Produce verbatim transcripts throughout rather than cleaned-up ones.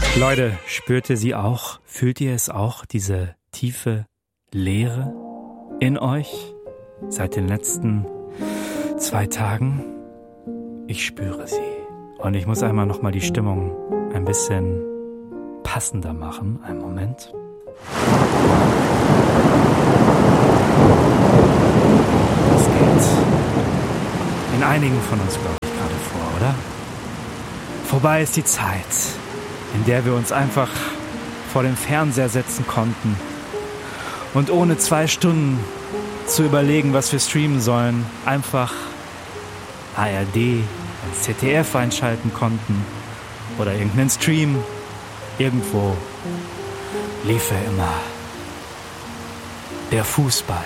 Leute, spürt ihr sie auch? Fühlt ihr es auch, diese tiefe Leere in euch seit den letzten zwei Tagen? Ich spüre sie. Und ich muss einmal nochmal die Stimmung ein bisschen passender machen. Einen Moment. Das geht in einigen von uns, glaube ich, gerade vor, oder? Vorbei ist die Zeit, in der wir uns einfach vor den Fernseher setzen konnten und ohne zwei Stunden zu überlegen, was wir streamen sollen, einfach A R D, Z D F einschalten konnten oder irgendeinen Stream. Irgendwo lief er immer. Der Fußball.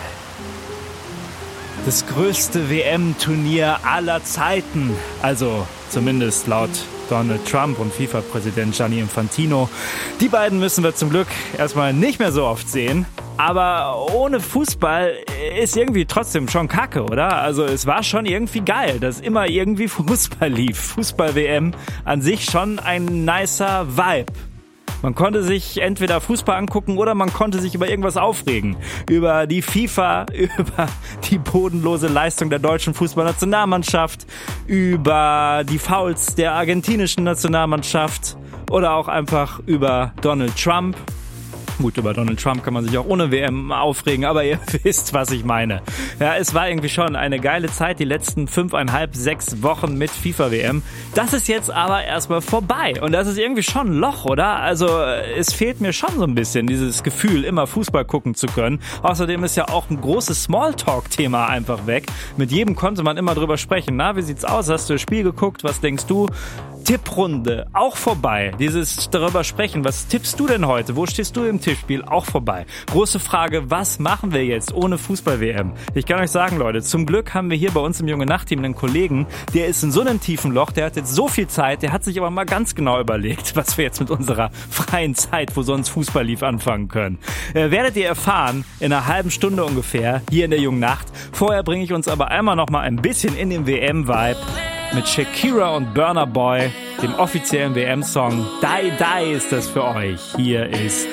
Das größte W M-Turnier aller Zeiten. Also zumindest laut Donald Trump und FIFA-Präsident Gianni Infantino. Die beiden müssen wir zum Glück erstmal nicht mehr so oft sehen. Aber ohne Fußball ist irgendwie trotzdem schon kacke, oder? Also es war schon irgendwie geil, dass immer irgendwie Fußball lief. Fußball-W M an sich schon ein nicer Vibe. Man konnte sich entweder Fußball angucken oder man konnte sich über irgendwas aufregen. Über die FIFA, über die bodenlose Leistung der deutschen Fußballnationalmannschaft, über die Fouls der argentinischen Nationalmannschaft oder auch einfach über Donald Trump. Gut, über Donald Trump kann man sich auch ohne W M aufregen, aber ihr wisst, was ich meine. Ja, es war irgendwie schon eine geile Zeit, die letzten fünfeinhalb, sechs Wochen mit FIFA-W M. Das ist jetzt aber erstmal vorbei und das ist irgendwie schon ein Loch, oder? Also es fehlt mir schon so ein bisschen, dieses Gefühl, immer Fußball gucken zu können. Außerdem ist ja auch ein großes Smalltalk-Thema einfach weg. Mit jedem konnte man immer drüber sprechen. Na, wie sieht's aus? Hast du das Spiel geguckt? Was denkst du? Tipprunde, auch vorbei. Dieses darüber sprechen, was tippst du denn heute? Wo stehst du im Tippspiel? Auch vorbei. Große Frage, was machen wir jetzt ohne Fußball-W M? Ich kann euch sagen, Leute, zum Glück haben wir hier bei uns im Junge-Nacht-Team einen Kollegen, der ist in so einem tiefen Loch, der hat jetzt so viel Zeit, der hat sich aber mal ganz genau überlegt, was wir jetzt mit unserer freien Zeit, wo sonst Fußball lief, anfangen können. Äh, werdet ihr erfahren, in einer halben Stunde ungefähr, hier in der Jungen-Nacht. Vorher bringe ich uns aber einmal noch mal ein bisschen in den W M-Vibe. Mit Shakira und Burna Boy, dem offiziellen W M-Song Die Die ist das für euch. Hier ist